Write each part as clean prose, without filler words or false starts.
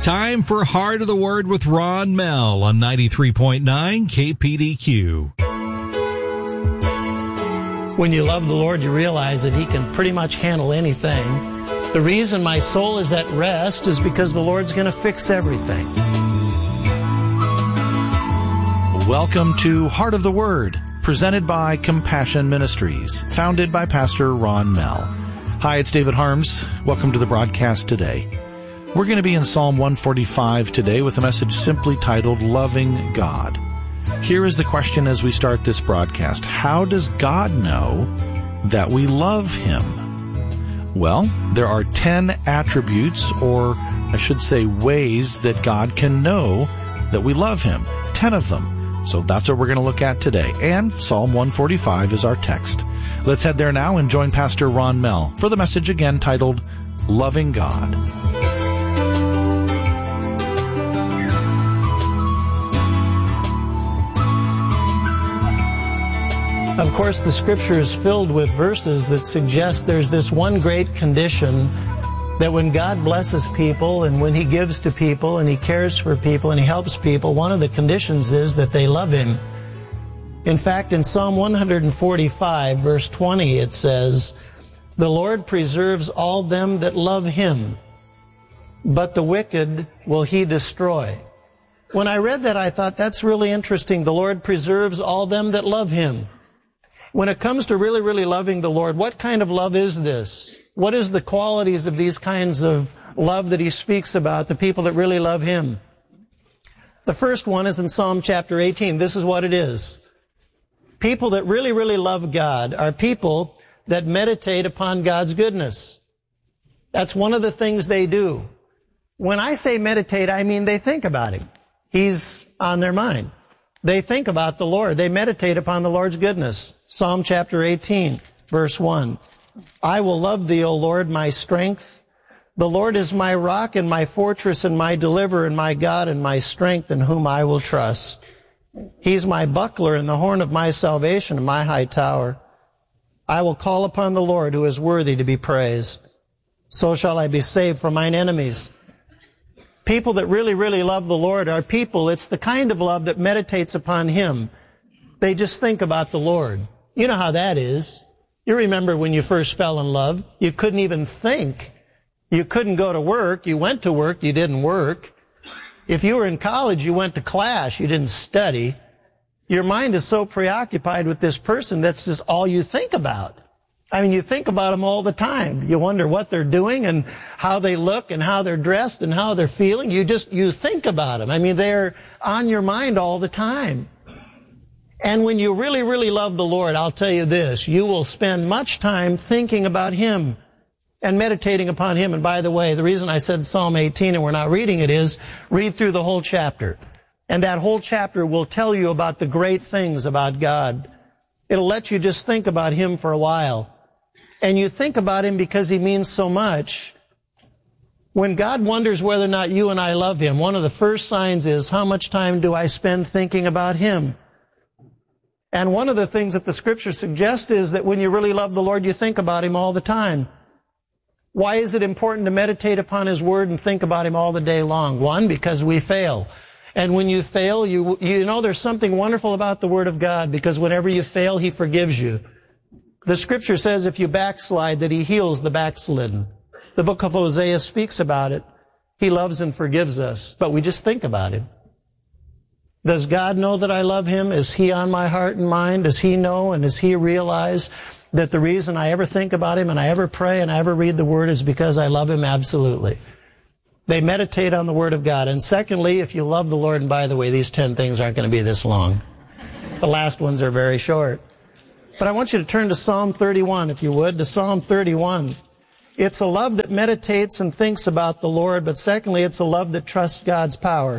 Time for Heart of the Word with Ron Mell on 93.9 KPDQ. When you love the Lord, you realize that He can pretty much handle anything. The reason my soul is at rest is because the Lord's going to fix everything. Welcome to Heart of the Word, presented by Compassion Ministries, founded by Pastor Ron Mell. Hi, it's David Harms. Welcome to the broadcast today. We're going to be in Psalm 145 today with a message simply titled, Loving God. Here is the question as we start this broadcast. How does God know that we love Him? Well, there are 10 attributes, or I should say ways, that God can know that we love Him. 10 of them. So that's what we're going to look at today. And Psalm 145 is our text. Let's head there now and join Pastor Ron Mell for the message again titled, Loving God. Of course, the Scripture is filled with verses that suggest there's this one great condition that when God blesses people and when He gives to people and He cares for people and He helps people, one of the conditions is that they love Him. In fact, in Psalm 145, verse 20, it says, "The Lord preserves all them that love Him, but the wicked will He destroy." When I read that, I thought, that's really interesting. The Lord preserves all them that love Him. When it comes to really, really loving the Lord, what kind of love is this? What is the qualities of these kinds of love that He speaks about, the people that really love Him? The first one is in Psalm chapter 18. This is what it is. People that really, really love God are people that meditate upon God's goodness. That's one of the things they do. When I say meditate, I mean they think about Him. He's on their mind. They think about the Lord. They meditate upon the Lord's goodness. Psalm chapter 18, verse 1. "I will love Thee, O Lord, my strength. The Lord is my rock and my fortress and my deliverer and my God and my strength in whom I will trust. He's my buckler and the horn of my salvation and my high tower. I will call upon the Lord who is worthy to be praised. So shall I be saved from mine enemies." People that really, really love the Lord are people, it's the kind of love that meditates upon Him. They just think about the Lord. You know how that is. You remember when you first fell in love, you couldn't even think. You couldn't go to work. You went to work, you didn't work. If you were in college, you went to class, you didn't study. Your mind is so preoccupied with this person, that's just all you think about. I mean, you think about them all the time. You wonder what they're doing and how they look and how they're dressed and how they're feeling. You think about them. I mean, they're on your mind all the time. And when you really, really love the Lord, I'll tell you this, you will spend much time thinking about Him and meditating upon Him. And by the way, the reason I said Psalm 18 and we're not reading it is, read through the whole chapter. And that whole chapter will tell you about the great things about God. It'll let you just think about Him for a while. And you think about Him because He means so much. When God wonders whether or not you and I love Him, one of the first signs is, how much time do I spend thinking about Him? And one of the things that the Scripture suggests is that when you really love the Lord, you think about Him all the time. Why is it important to meditate upon His Word and think about Him all the day long? One, because we fail. And when you fail, you know there's something wonderful about the Word of God, because whenever you fail, He forgives you. The Scripture says if you backslide, that He heals the backslidden. The book of Hosea speaks about it. He loves and forgives us, but we just think about Him. Does God know that I love Him? Is He on my heart and mind? Does He know and does He realize that the reason I ever think about Him and I ever pray and I ever read the Word is because I love Him absolutely? They meditate on the Word of God. And secondly, if you love the Lord, and by the way, these 10 things aren't going to be this long. The last ones are very short. But I want you to turn to Psalm 31, if you would, to Psalm 31. It's a love that meditates and thinks about the Lord, but secondly, it's a love that trusts God's power.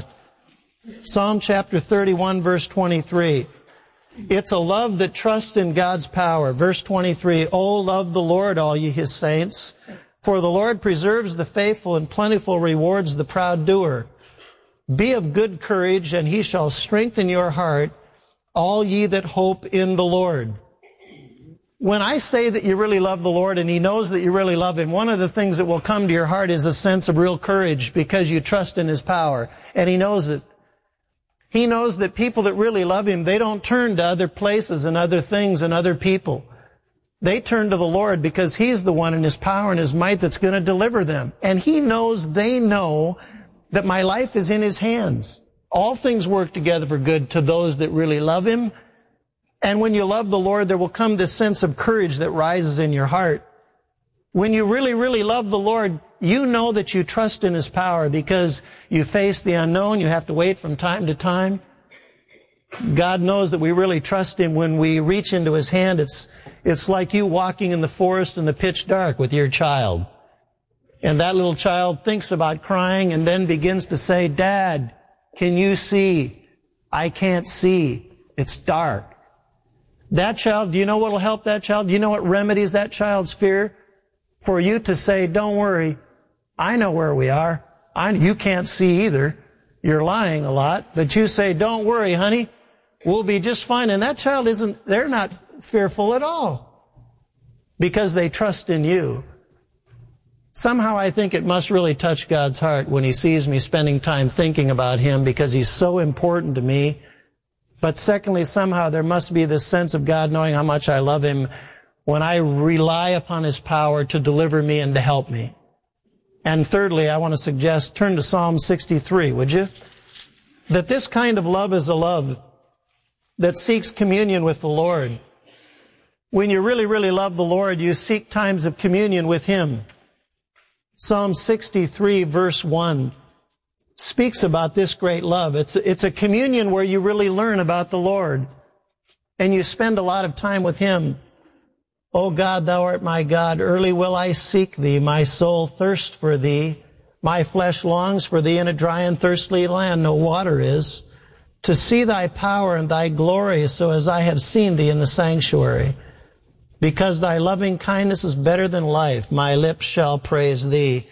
Psalm chapter 31, verse 23. It's a love that trusts in God's power. Verse 23, "O love the Lord, all ye His saints, for the Lord preserves the faithful and plentiful rewards the proud doer. Be of good courage, and He shall strengthen your heart, all ye that hope in the Lord." When I say that you really love the Lord and He knows that you really love Him, one of the things that will come to your heart is a sense of real courage because you trust in His power, and He knows it. He knows that people that really love Him, they don't turn to other places and other things and other people. They turn to the Lord because He's the one in His power and His might that's going to deliver them. And He knows, they know that my life is in His hands. All things work together for good to those that really love Him. And when you love the Lord, there will come this sense of courage that rises in your heart. When you really, really love the Lord, you know that you trust in His power because you face the unknown. You have to wait from time to time. God knows that we really trust Him when we reach into His hand. It's like you walking in the forest in the pitch dark with your child. And that little child thinks about crying and then begins to say, "Dad, can you see? I can't see. It's dark." That child, do you know what will help that child? Do you know what remedies that child's fear? For you to say, "Don't worry, I know where we are. You can't see either. You're lying a lot." But you say, "Don't worry, honey, we'll be just fine." And that child they're not fearful at all because they trust in you. Somehow I think it must really touch God's heart when He sees me spending time thinking about Him because He's so important to me. But secondly, somehow there must be this sense of God knowing how much I love Him when I rely upon His power to deliver me and to help me. And thirdly, I want to suggest, turn to Psalm 63, would you? That this kind of love is a love that seeks communion with the Lord. When you really, really love the Lord, you seek times of communion with Him. Psalm 63, verse 1. Speaks about this great love. It's a communion where you really learn about the Lord and you spend a lot of time with Him. "O God, Thou art my God. Early will I seek Thee. My soul thirsts for Thee. My flesh longs for Thee in a dry and thirsty land. No water is. To see Thy power and Thy glory, so as I have seen Thee in the sanctuary. Because Thy loving kindness is better than life, my lips shall praise Thee."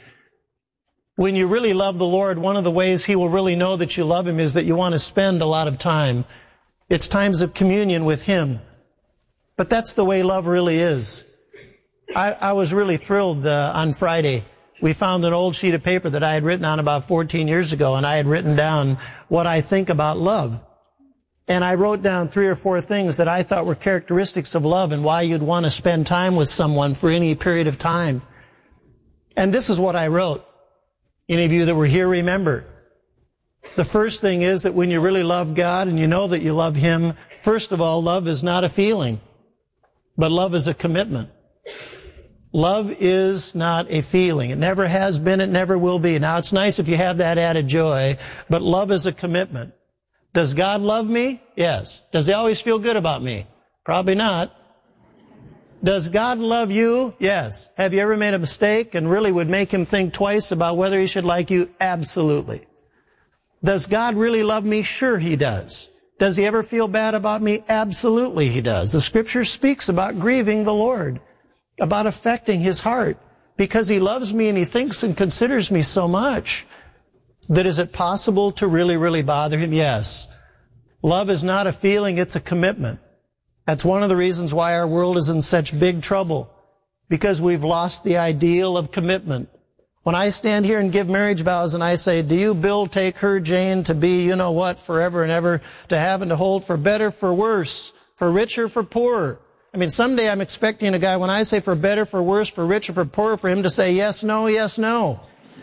When you really love the Lord, one of the ways He will really know that you love Him is that you want to spend a lot of time. It's times of communion with Him. But that's the way love really is. I was really thrilled on Friday. We found an old sheet of paper that I had written on about 14 years ago, and I had written down what I think about love. And I wrote down 3 or 4 things that I thought were characteristics of love and why you'd want to spend time with someone for any period of time. And this is what I wrote. Any of you that were here remember. The first thing is that when you really love God and you know that you love Him, first of all, love is not a feeling, but love is a commitment. Love is not a feeling. It never has been, it never will be. Now, it's nice if you have that added joy, but love is a commitment. Does God love me? Yes. Does He always feel good about me? Probably not. Does God love you? Yes. Have you ever made a mistake and really would make Him think twice about whether He should like you? Absolutely. Does God really love me? Sure He does. Does He ever feel bad about me? Absolutely He does. The Scripture speaks about grieving the Lord, about affecting His heart, because He loves me and He thinks and considers me so much that is it possible to really, really bother Him? Yes. Love is not a feeling, it's a commitment. That's one of the reasons why our world is in such big trouble, because we've lost the ideal of commitment. When I stand here and give marriage vows and I say, "Do you, Bill, take her, Jane, to be, you know what, forever and ever, to have and to hold, for better, for worse, for richer, for poorer." I mean, someday I'm expecting a guy, when I say for better, for worse, for richer, for poorer, for him to say yes, no, yes, no.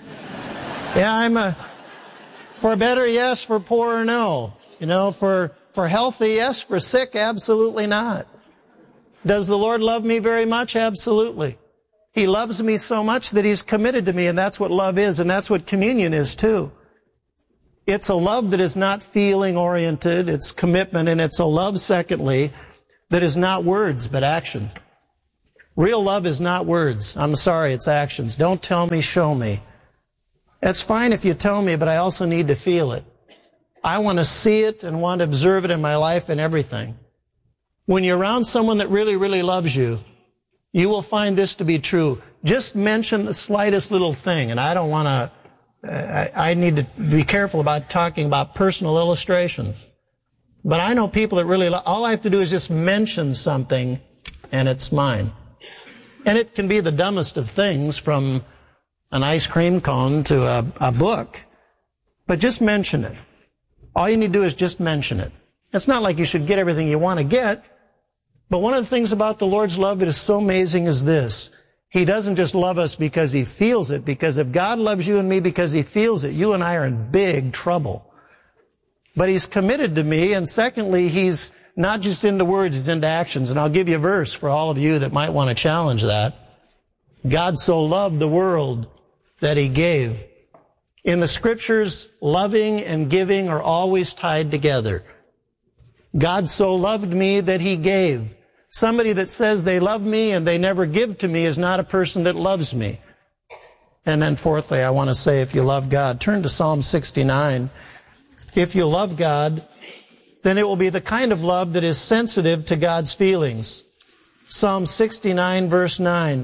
Yeah, for better, yes, for poorer, no. You know, for healthy, yes, for sick, absolutely not. Does the Lord love me very much? Absolutely. He loves me so much that He's committed to me, and that's what love is, and that's what communion is too. It's a love that is not feeling-oriented, it's commitment, and it's a love, secondly, that is not words, but actions. Real love is not words. I'm sorry, it's actions. Don't tell me, show me. That's fine if you tell me, but I also need to feel it. I want to see it and want to observe it in my life and everything. When you're around someone that really, really loves you, you will find this to be true. Just mention the slightest little thing, and I don't want to, I need to be careful about talking about personal illustrations. But I know people that really, all I have to do is just mention something, and it's mine. And it can be the dumbest of things, from an ice cream cone to a book. But just mention it. All you need to do is just mention it. It's not like you should get everything you want to get. But one of the things about the Lord's love that is so amazing is this. He doesn't just love us because He feels it, because if God loves you and me because He feels it, you and I are in big trouble. But He's committed to me, and secondly, He's not just into words, He's into actions. And I'll give you a verse for all of you that might want to challenge that. God so loved the world that He gave. In the Scriptures, loving and giving are always tied together. God so loved me that He gave. Somebody that says they love me and they never give to me is not a person that loves me. And then fourthly, I want to say, if you love God, turn to Psalm 69. If you love God, then it will be the kind of love that is sensitive to God's feelings. Psalm 69, verse 9.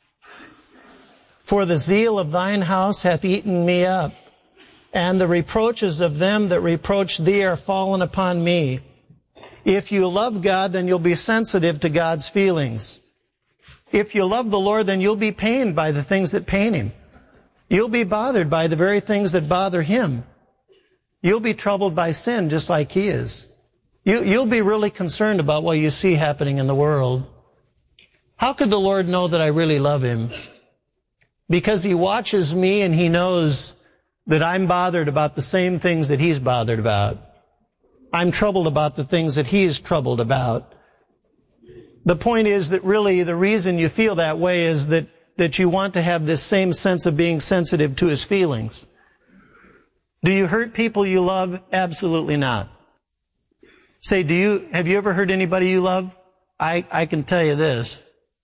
For the zeal of thine house hath eaten me up, and the reproaches of them that reproach thee are fallen upon me. If you love God, then you'll be sensitive to God's feelings. If you love the Lord, then you'll be pained by the things that pain Him. You'll be bothered by the very things that bother Him. You'll be troubled by sin just like He is. You'll be really concerned about what you see happening in the world. How could the Lord know that I really love Him? Because He watches me and He knows that I'm bothered about the same things that He's bothered about. I'm troubled about the things that He's troubled about. The point is that really the reason you feel that way is that you want to have this same sense of being sensitive to His feelings. Do you hurt people you love? Absolutely not. Say, have you ever hurt anybody you love? I can tell you this.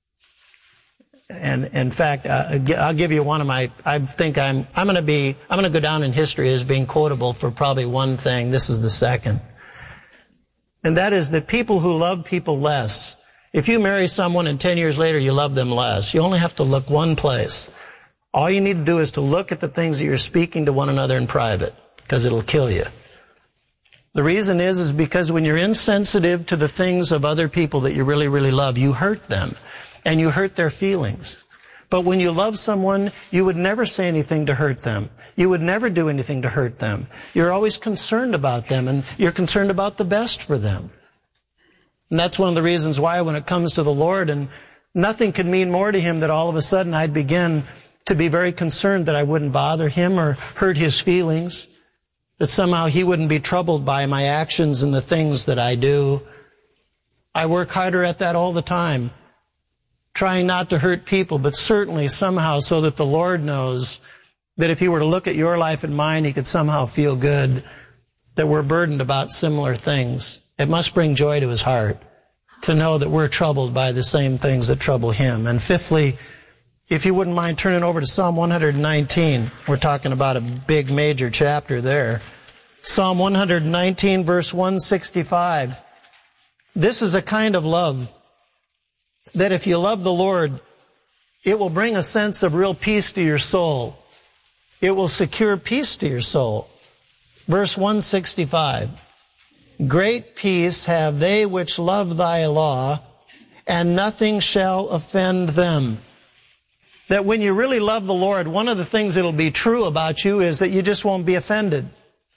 And in fact, I'll give you one of my, I think I'm going to go down in history as being quotable for probably one thing. This is the second. And that is that people who love people less, if you marry someone and 10 years later you love them less, you only have to look one place. All you need to do is to look at the things that you're speaking to one another in private, because it'll kill you. The reason is because when you're insensitive to the things of other people that you really, really love, you hurt them, and you hurt their feelings. But when you love someone, you would never say anything to hurt them. You would never do anything to hurt them. You're always concerned about them, and you're concerned about the best for them. And that's one of the reasons why when it comes to the Lord, and nothing could mean more to Him that all of a sudden I'd begin to be very concerned that I wouldn't bother Him or hurt His feelings, that somehow He wouldn't be troubled by my actions and the things that I do. I work harder at that all the time, trying not to hurt people, but certainly somehow so that the Lord knows that if He were to look at your life and mine, He could somehow feel good that we're burdened about similar things. It must bring joy to His heart to know that we're troubled by the same things that trouble Him. And fifthly, if you wouldn't mind turning over to Psalm 119. We're talking about a big major chapter there. Psalm 119, verse 165. This is a kind of love that if you love the Lord, it will bring a sense of real peace to your soul. It will secure peace to your soul. Verse 165. Great peace have they which love thy law, and nothing shall offend them. That when you really love the Lord, one of the things that'll be true about you is that you just won't be offended.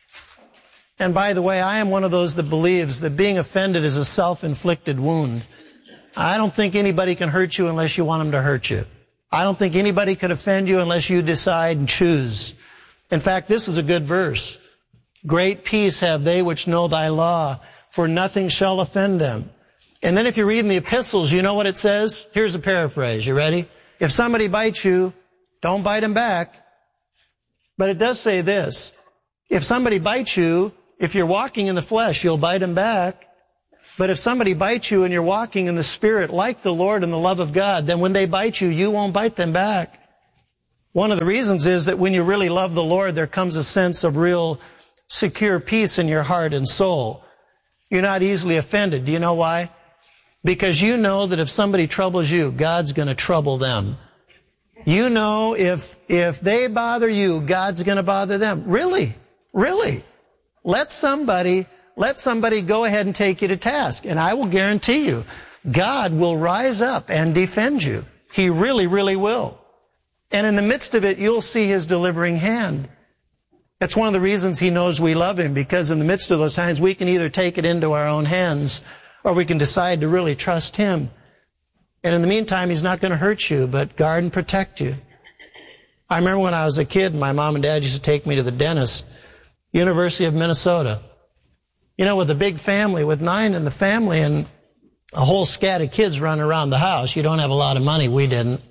And by the way, I am one of those that believes that being offended is a self-inflicted wound. I don't think anybody can hurt you unless you want them to hurt you. I don't think anybody can offend you unless you decide and choose. In fact, this is a good verse. Great peace have they which know thy law, for nothing shall offend them. And then if you read in the epistles, you know what it says? Here's a paraphrase. You ready? If somebody bites you, don't bite him back. But it does say this. If somebody bites you, if you're walking in the flesh, you'll bite him back. But if somebody bites you and you're walking in the Spirit like the Lord and the love of God, then when they bite you, you won't bite them back. One of the reasons is that when you really love the Lord, there comes a sense of real secure peace in your heart and soul. You're not easily offended. Do you know why? Because you know that if somebody troubles you, God's going to trouble them. You know if they bother you, God's going to bother them. Really? Really? Let somebody go ahead and take you to task. And I will guarantee you God will rise up and defend you. He really, really will. And in the midst of it, you'll see His delivering hand. That's one of the reasons He knows we love Him, because in the midst of those times, we can either take it into our own hands or we can decide to really trust Him. And in the meantime, He's not going to hurt you, but guard and protect you. I remember when I was a kid, my mom and dad used to take me to the dentist, University of Minnesota. You know, with a big family, with 9 in the family and a whole scat of kids running around the house, you don't have a lot of money. We didn't.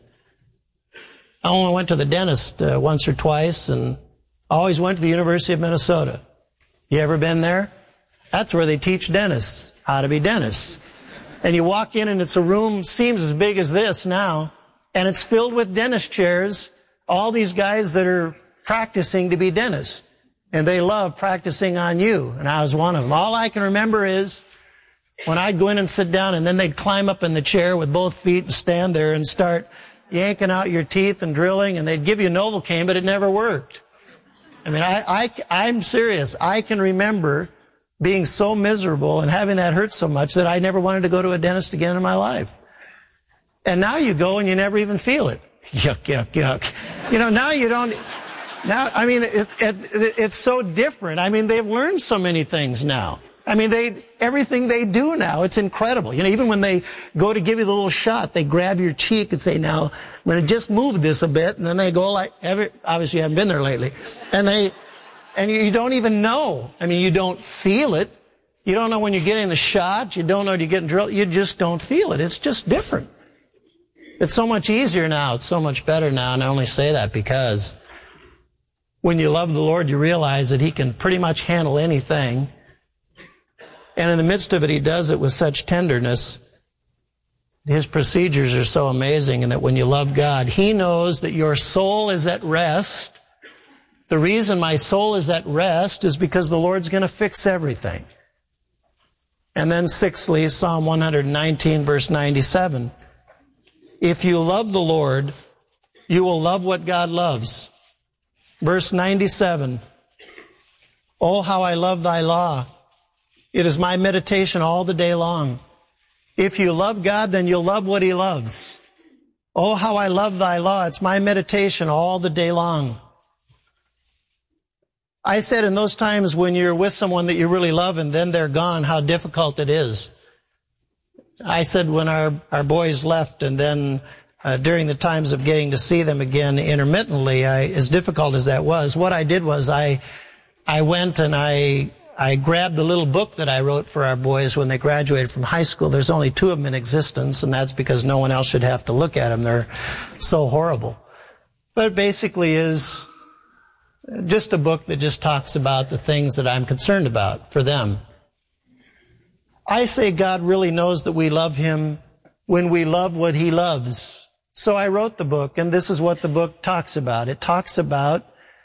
I only went to the dentist once or twice, and always went to the University of Minnesota. You ever been there? That's where they teach dentists how to be dentists. And you walk in, and it's a room, seems as big as this now, and it's filled with dentist chairs, all these guys that are practicing to be dentists. And they love practicing on you, and I was one of them. All I can remember is when I'd go in and sit down, and then they'd climb up in the chair with both feet and stand there and start yanking out your teeth and drilling, and they'd give you Novocaine, but it never worked. I mean, I'm serious. I can remember being so miserable and having that hurt so much that I never wanted to go to a dentist again in my life. And now you go and you never even feel it. Yuck, yuck, yuck. You know, now you don't. Now, I mean, it's so different. I mean, they've learned so many things now. I mean, everything they do now, it's incredible. You know, even when they go to give you the little shot, they grab your cheek and say, now, I'm going to just move this a bit, and then they go like, obviously you haven't been there lately, and you don't even know. I mean, you don't feel it. You don't know when you're getting the shot. You don't know when you're getting drilled. You just don't feel it. It's just different. It's so much easier now. It's so much better now, and I only say that because when you love the Lord, you realize that He can pretty much handle anything. And in the midst of it, He does it with such tenderness. His procedures are so amazing, and that when you love God, He knows that your soul is at rest. The reason my soul is at rest is because the Lord's going to fix everything. And then sixthly, Psalm 119, verse 97. If you love the Lord, you will love what God loves. Verse 97. Oh, how I love thy law. It is my meditation all the day long. If you love God, then you'll love what He loves. Oh, how I love thy law. It's my meditation all the day long. I said in those times when you're with someone that you really love and then they're gone, how difficult it is. I said when our boys left, and then during the times of getting to see them again intermittently, as difficult as that was, what I did was I went and I grabbed the little book that I wrote for our boys when they graduated from high school. There's only 2 of them in existence, and that's because no one else should have to look at them. They're so horrible. But it basically is just a book that just talks about the things that I'm concerned about for them. I say God really knows that we love Him when we love what He loves. So I wrote the book, and this is what the book talks about. It talks about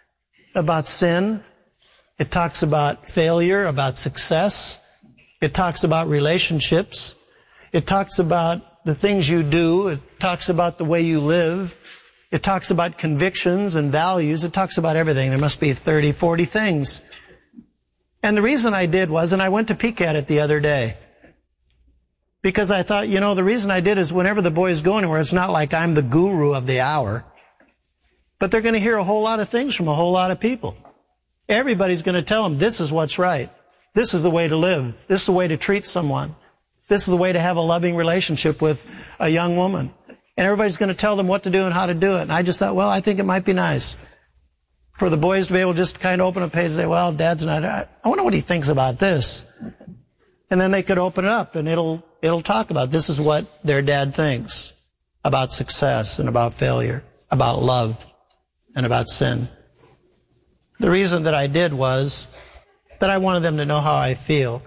sin. It talks about failure, about success. It talks about relationships. It talks about the things you do. It talks about the way you live. It talks about convictions and values. It talks about everything. There must be 30, 40 things. And the reason I did was, and I went to peek at it the other day, because I thought, you know, the reason I did is whenever the boys go anywhere, it's not like I'm the guru of the hour, but they're going to hear a whole lot of things from a whole lot of people. Everybody's going to tell them this is what's right. This is the way to live. This is the way to treat someone. This is the way to have a loving relationship with a young woman. And everybody's going to tell them what to do and how to do it. And I just thought, well, I think it might be nice for the boys to be able to just kind of open a page and say, well, Dad's not, I wonder what he thinks about this. And then they could open it up and it'll talk about this is what their dad thinks about success and about failure, about love and about sin. The reason that I did was that I wanted them to know how I feel.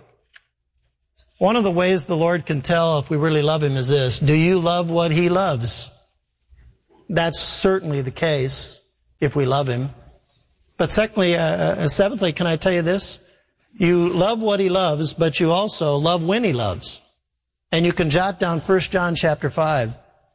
One of the ways the Lord can tell if we really love Him is this: do you love what He loves? That's certainly the case if we love Him. But secondly, seventhly, can I tell you this? You love what He loves, but you also love when He loves. And you can jot down 1 John chapter 5.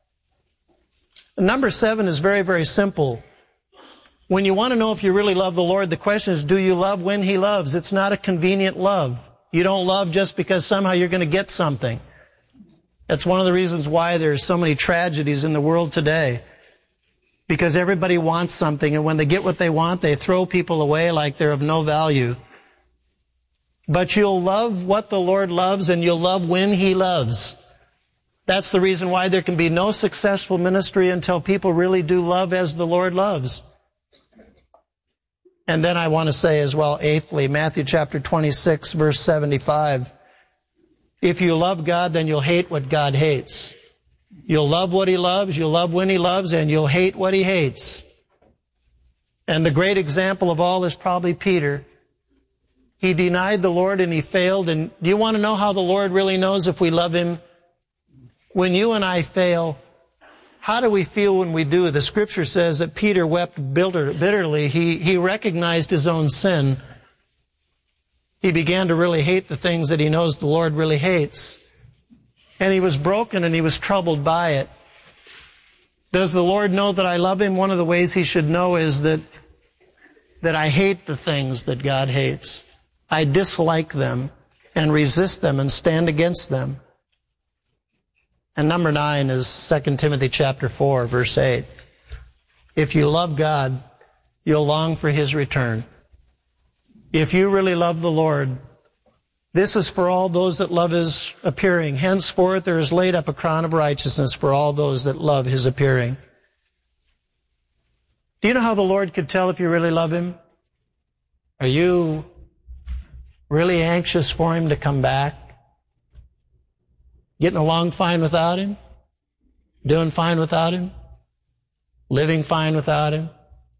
Number 7 is very, very simple. When you want to know if you really love the Lord, the question is, do you love when He loves? It's not a convenient love. You don't love just because somehow you're going to get something. That's one of the reasons why there's so many tragedies in the world today. Because everybody wants something, and when they get what they want, they throw people away like they're of no value. But you'll love what the Lord loves, and you'll love when He loves. That's the reason why there can be no successful ministry until people really do love as the Lord loves. And then I want to say as well, eighthly, Matthew chapter 26, verse 75. If you love God, then you'll hate what God hates. You'll love what He loves, you'll love when He loves, and you'll hate what He hates. And the great example of all is probably Peter. He denied the Lord and he failed. And do you want to know how the Lord really knows if we love Him? When you and I fail, how do we feel when we do? The Scripture says that Peter wept bitterly. He recognized his own sin. He began to really hate the things that he knows the Lord really hates. And he was broken and he was troubled by it. Does the Lord know that I love Him? One of the ways He should know is that I hate the things that God hates. I dislike them and resist them and stand against them. And number 9 is 2 Timothy chapter 4, verse 8. If you love God, you'll long for His return. If you really love the Lord, this is for all those that love His appearing. Henceforth there is laid up a crown of righteousness for all those that love His appearing. Do you know how the Lord could tell if you really love Him? Are you really anxious for Him to come back? Getting along fine without Him? Doing fine without Him? Living fine without Him?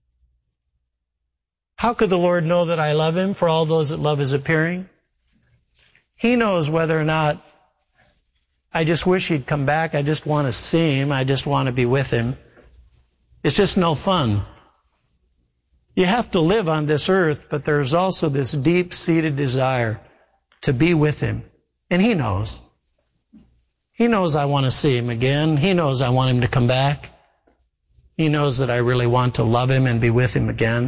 How could the Lord know that I love Him? For all those that love His appearing. He knows whether or not I just wish He'd come back. I just want to see Him. I just want to be with Him. It's just no fun. You have to live on this earth, but there's also this deep-seated desire to be with Him. And He knows. He knows I want to see Him again. He knows I want Him to come back. He knows that I really want to love Him and be with Him again.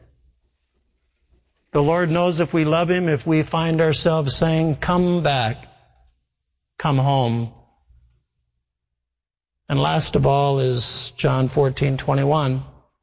The Lord knows if we love Him, if we find ourselves saying, come back, come home. And last of all is John 14:21.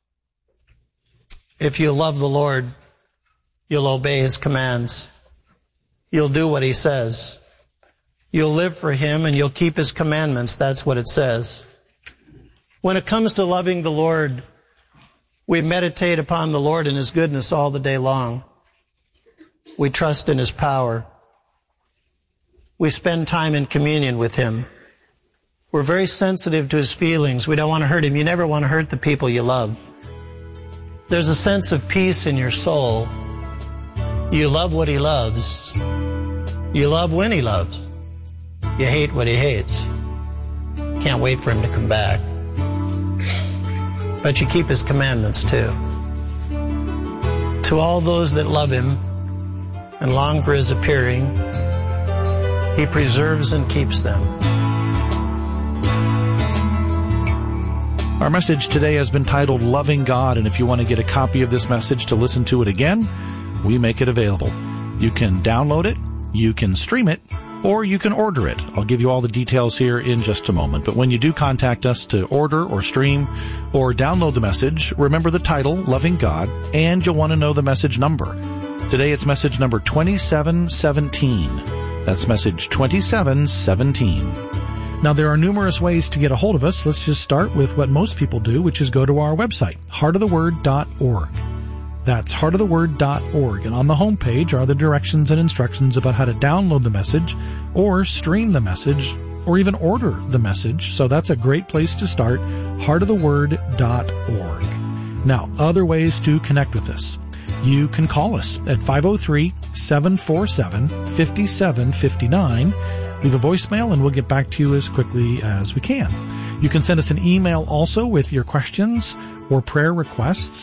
If you love the Lord, you'll obey His commands. You'll do what He says. You'll live for Him and you'll keep His commandments. That's what it says. When it comes to loving the Lord, we meditate upon the Lord and His goodness all the day long. We trust in His power. We spend time in communion with Him. We're very sensitive to His feelings. We don't want to hurt Him. You never want to hurt the people you love. There's a sense of peace in your soul. You love what He loves. You love when He loves. You hate what He hates. Can't wait for Him to come back. But you keep His commandments too. To all those that love Him and long for His appearing, He preserves and keeps them. Our message today has been titled Loving God, and if you want to get a copy of this message to listen to it again, we make it available. You can download it, you can stream it, or you can order it. I'll give you all the details here in just a moment. But when you do contact us to order or stream or download the message, remember the title, Loving God, and you'll want to know the message number. Today it's message number 2717. That's message 2717. Now, there are numerous ways to get a hold of us. Let's just start with what most people do, which is go to our website, heartoftheword.org. That's heartoftheword.org. And on the homepage are the directions and instructions about how to download the message or stream the message or even order the message. So that's a great place to start, heartoftheword.org. Now, other ways to connect with us. You can call us at 503-747-5759. Leave a voicemail and we'll get back to you as quickly as we can. You can send us an email also with your questions or prayer requests